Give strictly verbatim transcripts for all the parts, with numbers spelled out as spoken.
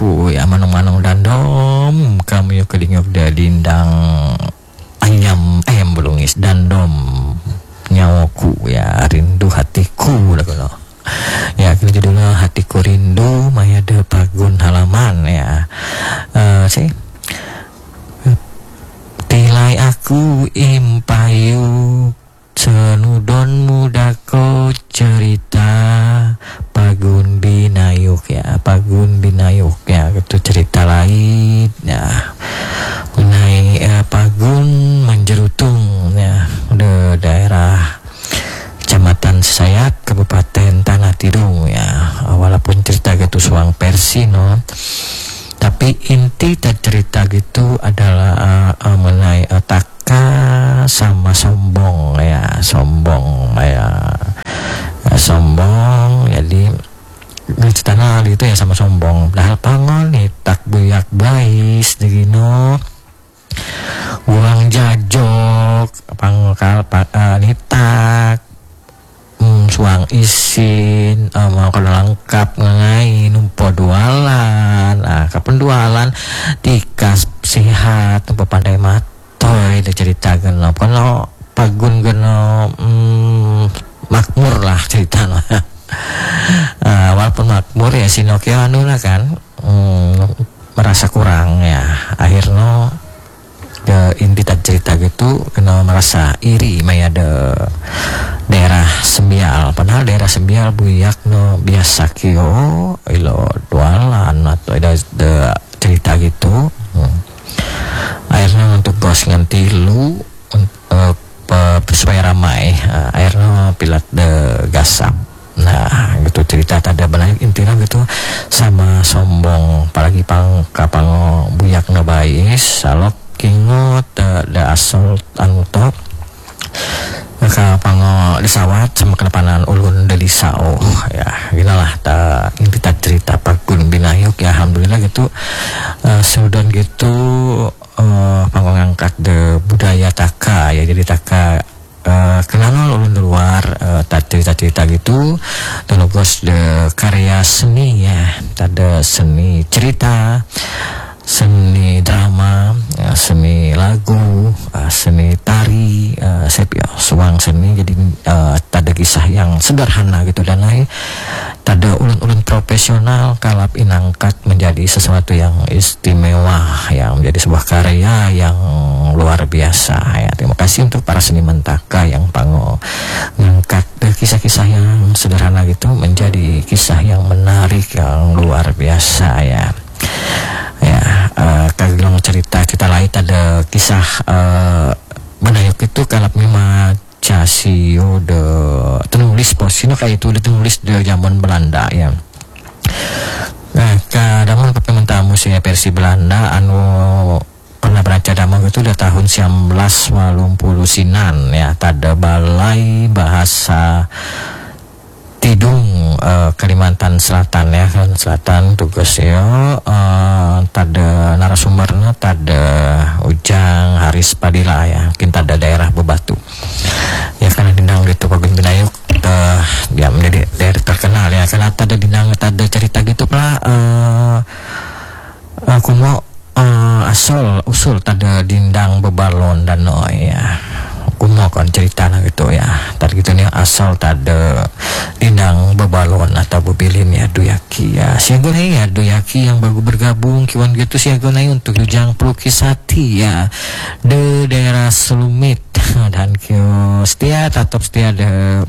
nyawaku ya manung-manung dandom kami yuk kedingok da dindang ayam ayam belungis dandom nyawaku ya rindu hatiku lagu lo ya kita judulnya hatiku rindu maya de pagun halaman ya uh, sih tilai aku impayuk senudon mudako cerita pagun binayuk ya pagun binayuk ya itu cerita lain ya mengenai eh, pagun menjerutung ya de daerah Kecamatan Sayat Kabupaten Tanah Tidung ya walaupun cerita gitu suang versi no tapi inti cerita gitu adalah uh, uh, mengenai uh, taka sama sombong ya sombong ya uh, sombong jadi ceritanya itu ya sama sombong dahal pangon nih tak buyak bais digino uang jajok pangkal uh, nitak Hmm, suang isin uh, mau kada lengkap ngai numpo dualan ah kapan dualan dikas sehat numpo pandai matoy da cerita geno kono pagun geno hmm, makmur lah cerita no. uh, walaupun makmur ya sinokyo anu lah kan hmm, merasa kurang ya akhirnya de inti cerita gitu kena merasa iri maya de daerah Sembial padahal daerah Sembial buyak no biasa kio ilo dualan atau ada de cerita gitu hmm. akhirnya untuk bos nganti lu uh, supaya ramai uh, akhirnya pilat de gasap nah gitu cerita ada benar intinya gitu sama sombong apalagi pang kapang buyak no bais salok kingot da, da asal anu top ka pango disawat sama kedepanan ulun dari sao ya gitulah ta inti cerita pagun binayuk ya alhamdulillah gitu uh, sudan gitu uh, pango ngangkat de budaya taka ya jadi taka uh, kenal ulun di luar uh, cerita-cerita gitu terus de karya seni ya ada seni cerita seni drama, ya, seni lagu, uh, seni tari, uh, sepia, suang seni jadi uh, tada kisah yang sederhana gitu dan lain tada ulun-ulun profesional kalap inangkat menjadi sesuatu yang istimewa yang menjadi sebuah karya yang luar biasa ya. Terima kasih untuk para seniman taka yang pango ngangkat kisah-kisah yang sederhana gitu menjadi kisah yang menarik yang luar biasa ya. Ya, uh, kagilong cerita kita lain ada kisah uh, Benayuk itu kalap memang casio de tenulis posino kayak itu ditulis di zaman Belanda ya. Nah, kadang pakai mentamu sih versi Belanda anu pernah baca damang itu udah tahun sembilan belas walung puluh sinan ya tada balai bahasa Tidung uh, Kalimantan Selatan ya kan Selatan tugas ya uh, tada narasumbernya tada Ujang Haris Padilla ya mungkin tada daerah Bebatu ya karena dindang gitu Pagun Binayuk uh, dia menjadi daerah terkenal ya karena tada dindang tada cerita gitu lah uh, aku mau uh, asal usul tada dindang bebalon dan no ya kumo kan cerita nah gitu ya tadi gitu nih asal tada dindang bebalon atau bebilin ya duyaki ya siagonai ya duyaki yang baru bergabung kiwan gitu siagonai untuk Ujang Pelukis Hati ya de daerah Selumit dan kio setia tatap setia de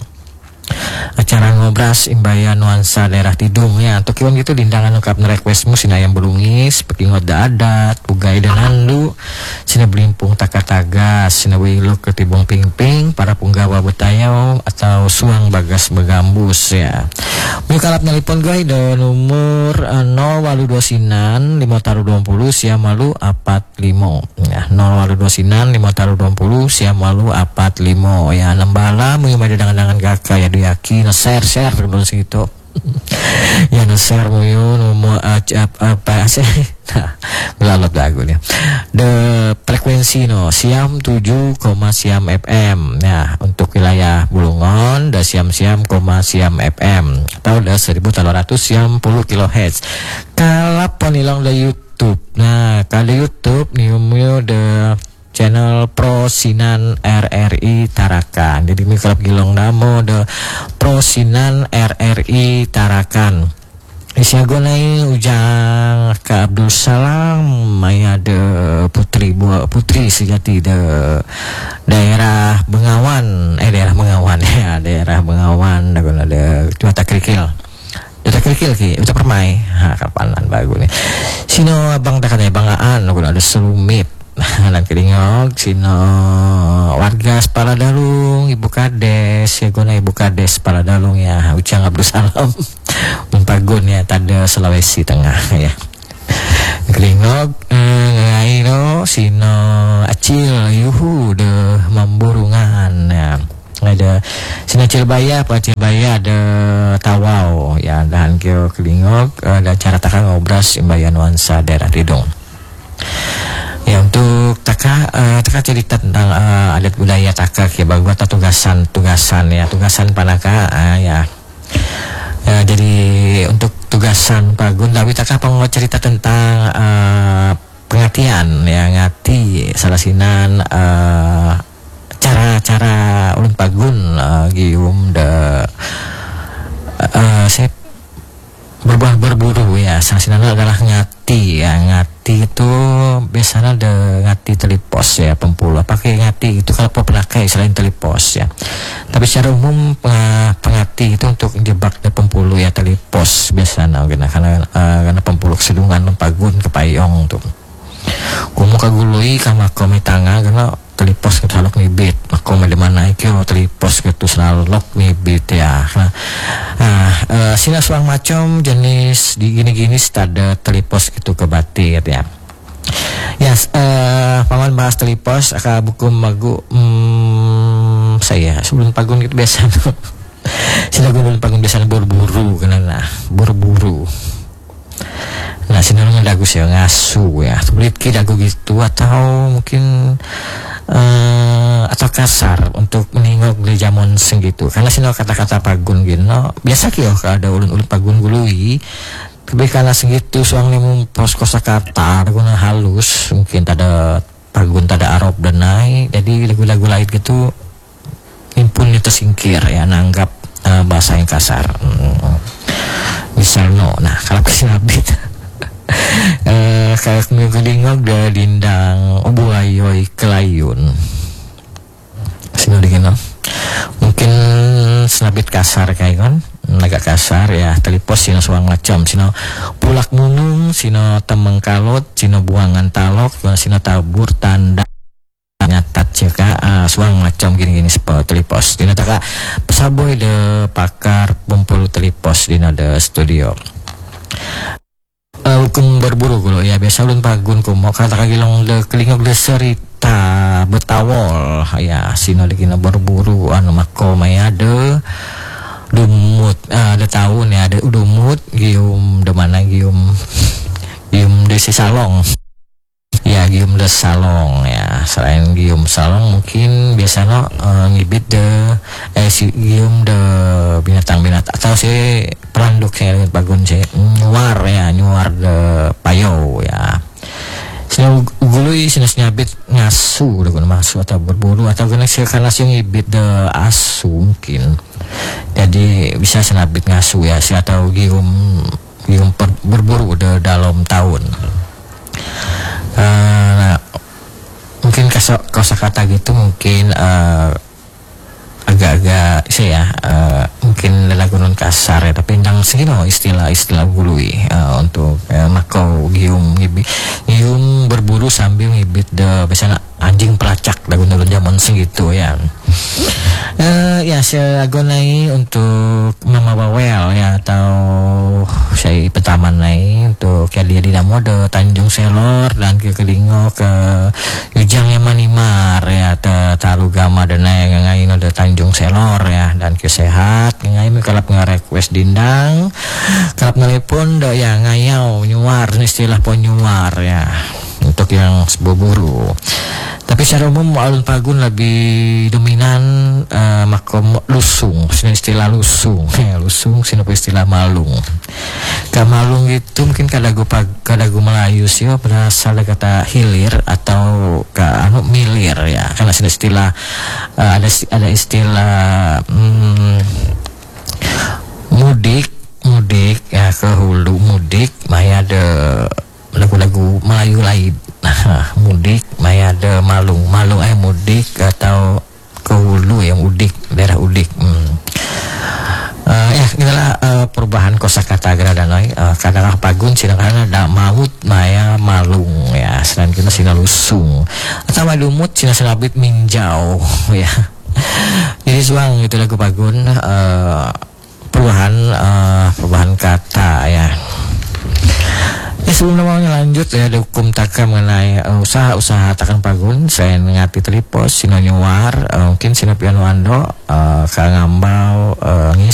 acara ngobras imbaya nuansa daerah Tidung ya untuk kiwan gitu dindangan lengkap nerequestmu sina yang belungis pekingot da adat bugai dan handu sina belimpung taka-tagas sina wiluk ketibung ping-ping para punggawa betayau atau suang bagas begambus ya mukalap nelipon gai dan umur uh, nol walu dua sinan lima taru dua puluh siam malu apat limo ya nol walu dua sinan lima taru dua puluh siam malu apat limo ya nembala mu ada dengan-dengan gaka ya duyaki no share share terus gitu ya no share mu yo mau apa sih nah melalot lagu nih de frekuensi no siam tujuh, siam F M ya untuk wilayah Bulungan da siam-siam, siam F M atau da seribu delapan ratus siam puluh kilohertz kalap pon ilang da YouTube. Nah, kada YouTube niu miu de channel Prosinan R R I Tarakan. Jadi mi kalap gilong namo de Prosinan R R I Tarakan. Isya gonai ujang ke Abdul Salam maya de putri buah putri sejati de daerah Bengawan eh daerah Bengawan ya daerah Bengawan da guna de Cuata Krikil Cuata Krikil ki ucap permai ha kapanan bagus nih sino abang tak ada bangaan guna ada selumit lan kelingog sino warga Sepala Dalung Ibu Kades ya guna Ibu Kades Sepala Dalung ya ujang Abdul Salam Unpagun ya tada Sulawesi Tengah ya kelingog eh, ngaino sino acil yuhu de memburungan ya ada sino acil baya apa acil baya ada tawau ya dan kio kelingog ada cara taka ngobras imbayan nuansa daerah Tidung. Ya untuk taka uh, taka cerita tentang uh, adat budaya taka ya bagus atau tugasan tugasan ya tugasan panaka uh, ya. Ya jadi untuk tugasan Pagun tapi taka pengen cerita tentang uh, pengertian ya ngati salasinan uh, cara-cara ulun Pagun uh, gium de uh, saya berbuah berburu ya salasinan adalah ngati ya ngati itu biasanya ada ngati telipos ya pempulu pakai ngati itu kalau penakai selain telipos ya tapi secara umum pengati itu untuk jebak de pempulu ya telipos biasanya karena karena uh, karena pempulu sedungan Pagun kepayong tuh kumu kagului kama komi tanga karena telipos ke salok nibit makom di mana ikyo telipos ke tu salok nibit ya nah uh, sina suang macam jenis di gini-gini ada telipos itu ke batir ya ya uh, paman bahas telipos aka buku magu hmm, saya sebelum Pagun itu biasa sina gue Pagun biasa berburu karena berburu. Nah sinarnya dagu sih ngasu ya sulit ki dagu gitu atau mungkin uh, atau kasar untuk menengok di zaman segitu karena sinal kata-kata Pagun gitu no, biasa kyo ada ulun-ulun Pagun gului tapi karena segitu soalnya pos kosakata guna halus mungkin tada Pagun tada Arab dan naik jadi lagu-lagu lain gitu impun itu singkir ya nanggap uh, bahasa yang kasar hmm. Misalnya nah kalau kesinabit Eh, kayak ngegedingog da dindang buayoy kelayun sino dingin mungkin senabit kasar kayak kan agak kasar ya telipos sino suang macam sino pulak nunung sino temeng kalot sino buangan talok sino tabur tanda nyatat ceka uh, suang macam gini-gini sepo telipos dina taka pesaboy de pakar pempulu telipos dina de studio. Uh, hukum berburu kalau ya biasa ulun Pagun kumo kata kagilong de kelingog de cerita betawol ya sino dikina berburu anu mako mayade dumut uh, de tahun ya ada dumut gium de mana gium gium de si salong ya gium de salong ya selain gium salong mungkin biasanya uh, ngibit de eh si gium de binatang-binatang atau si peranduk saya dengan Pagun saya nyuar ya nyuar de payo ya sino ugului sino nyabit ngasu de masu atau berburu atau kena sih karena sih ngibit de asu mungkin jadi bisa senabit ngasu ya si atau gium gium per, berburu de dalam tahun. Uh, nah, mungkin kosakata gitu mungkin uh, agak-agak saya uh, mungkin lagu non kasar ya tapi ndang segino istilah-istilah gului uh, untuk uh, makau gium ngibi gium berburu sambil ngibit de biasanya anjing pelacak lagu non zaman segitu ya. Uh, ya saya agonai untuk Mama Bawel ya atau saya petaman nai untuk ya dia di mode Tanjung Selor dan ke Kelingo ke Ujang Yamanimar ya te Tarugama dan yang ngain ada Tanjung Selor ya dan kesehat ngain kalap nge-request dindang kalap ngelepon do ya ngayau nyuar istilah pon nyuar ya untuk yang sebuburu Tapi secara umum alun Pagun lebih dominan uh, makom lusung, sini istilah lusung, ya lusung, sini istilah malung. Ka malung itu mungkin kadagu pag, kadagu Melayu sih berasal dari kata hilir atau ke anu milir ya, karena sini istilah uh, ada ada istilah hmm, mudik, mudik ya ke hulu mudik, maya ada lagu-lagu Melayu lain. Nah, mudik maya ada malung, malung eh mudik atau ke hulu yang udik, daerah udik. Hmm. Uh, ya inilah uh, perubahan kosakata Gradanoi. Uh, kadang Pagun sedangkan ada maut maya malung ya, selain kita sina lusung atau lumut sina senabit minjau ya. Jadi suang itu lagu Pagun, uh, perubahan uh, perubahan kata ya. Ya sebelum namanya lanjut ya, ada hukum taka mengenai uh, usaha-usaha Takan Pagun. Saya ngati telipos sino nyuar uh, mungkin sino piano ando uh, ka ngambau uh,